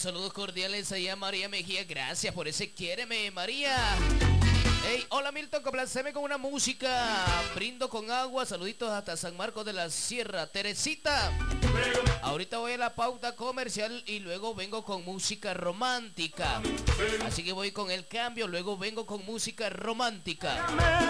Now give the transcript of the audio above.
saludos cordiales allá María Mejía. Gracias por ese quiéreme, María. Hey, hola Milton, complaceme con una música. Brindo con agua, saluditos hasta San Marcos de la Sierra. Teresita, ahorita voy a la pauta comercial y luego vengo con música romántica. Así que voy con el cambio, luego vengo con música romántica.